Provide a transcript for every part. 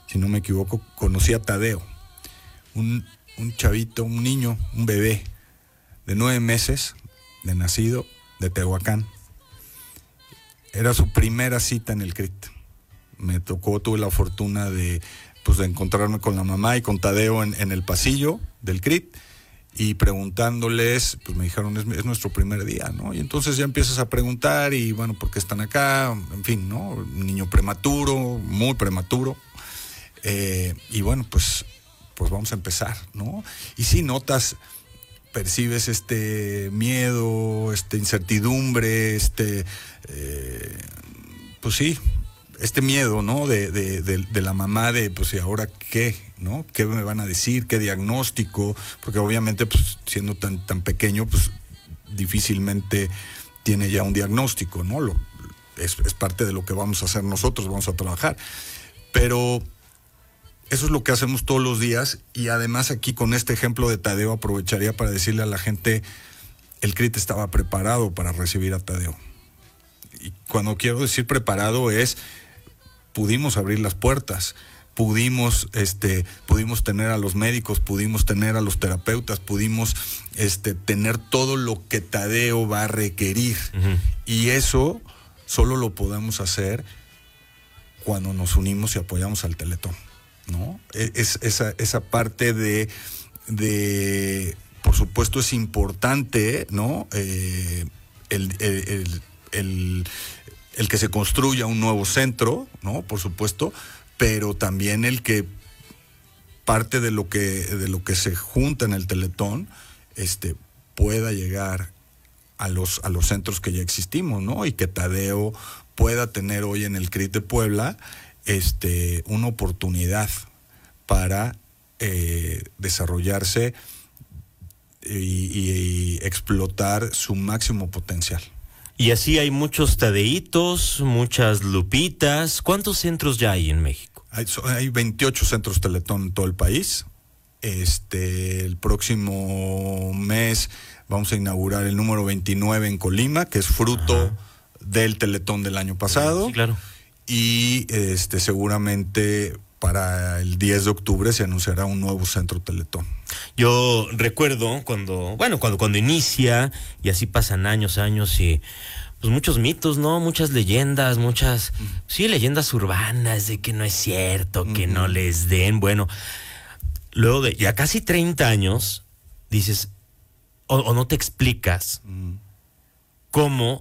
si no me equivoco, conocí a Tadeo, un chavito, un niño, un bebé de 9 meses de nacido, de Tehuacán. Era su primera cita en el CRIT. Tuve la fortuna de encontrarme con la mamá y con Tadeo en el pasillo del CRIT, y preguntándoles, pues me dijeron, es nuestro primer día, ¿no? Y entonces ya empiezas a preguntar, y bueno, ¿por qué están acá? En fin, ¿no? Un niño prematuro, muy prematuro. Y bueno, pues vamos a empezar, ¿no? Y sí percibes miedo, incertidumbre, pues sí, miedo, ¿no? De la mamá, pues, ¿y ahora qué? ¿No? ¿Qué me van a decir? ¿Qué diagnóstico? Porque obviamente, pues, siendo tan pequeño, pues, difícilmente tiene ya un diagnóstico, ¿no? Es parte de lo que vamos a hacer nosotros, vamos a trabajar. Pero eso es lo que hacemos todos los días, y además aquí con este ejemplo de Tadeo aprovecharía para decirle a la gente, el CRIT estaba preparado para recibir a Tadeo. Y cuando quiero decir preparado pudimos abrir las puertas, pudimos tener a los médicos, pudimos tener a los terapeutas, pudimos tener todo lo que Tadeo va a requerir. Uh-huh. Y eso solo lo podemos hacer cuando nos unimos y apoyamos al Teletón, ¿no? Esa parte de por supuesto es importante, ¿no? El que se construya un nuevo centro, ¿no? Por supuesto, pero también el que parte de lo que se junta en el Teletón pueda llegar a los centros que ya existimos, ¿no? Y que Tadeo pueda tener hoy en el CRIT de Puebla una oportunidad para desarrollarse y explotar su máximo potencial. Y así hay muchos Tadeitos, muchas Lupitas. ¿Cuántos centros ya hay en México? Hay 28 centros Teletón en todo el país. El próximo mes vamos a inaugurar el número 29 en Colima, que es fruto del Teletón del año pasado. Sí, claro. Y seguramente para el 10 de octubre se anunciará un nuevo centro Teletón. Yo recuerdo cuando inicia, y así pasan años y pues muchos mitos, ¿no? Muchas leyendas, sí, leyendas urbanas de que no es cierto, que no les den. Bueno, luego de ya casi 30 años, dices, o no te explicas cómo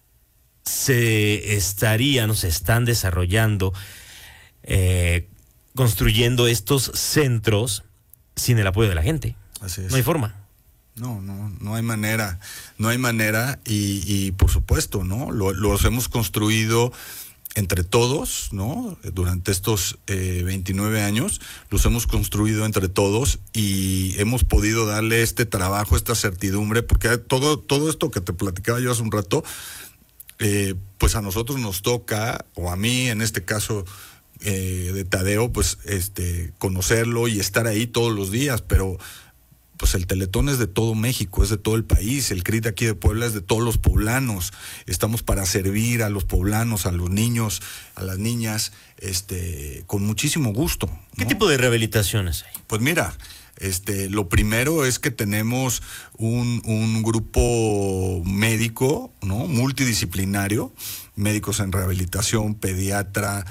se están desarrollando, construyendo estos centros sin el apoyo de la gente. Así es. No hay forma. No hay manera. No hay manera, y por supuesto, ¿no? Los hemos construido entre todos, ¿no? Durante estos 29 años, los hemos construido entre todos, y hemos podido darle este trabajo, esta certidumbre, porque todo esto que te platicaba yo hace un rato, pues a nosotros nos toca, o a mí en este caso de Tadeo, pues conocerlo y estar ahí todos los días, pero pues el Teletón es de todo México, es de todo el país. El CRIT aquí de Puebla es de todos los poblanos. Estamos para servir a los poblanos, a los niños, a las niñas, con muchísimo gusto, ¿no? ¿Qué tipo de rehabilitaciones hay? Pues mira, lo primero es que tenemos un grupo médico, ¿no? Multidisciplinario, médicos en rehabilitación, pediatra,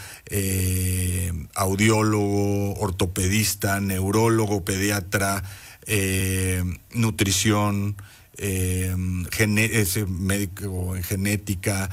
audiólogo, ortopedista, neurólogo, pediatra, nutrición, médico en genética,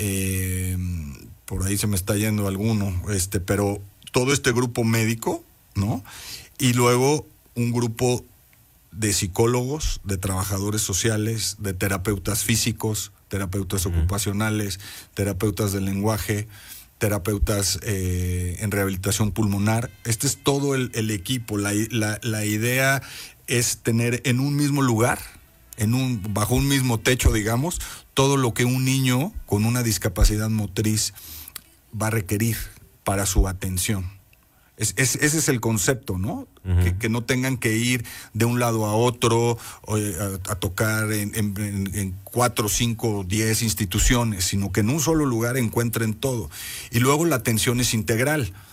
por ahí se me está yendo alguno, pero todo este grupo médico, ¿no? Y luego un grupo de psicólogos, de trabajadores sociales, de terapeutas físicos, terapeutas ocupacionales, terapeutas del lenguaje, terapeutas en rehabilitación pulmonar. Este es todo el equipo. La idea es tener en un mismo lugar, bajo un mismo techo, digamos, todo lo que un niño con una discapacidad motriz va a requerir para su atención. Ese es el concepto, ¿no? Uh-huh. Que no tengan que ir de un lado a otro a tocar en 4, 5, 10 instituciones, sino que en un solo lugar encuentren todo. Y luego la atención es integral.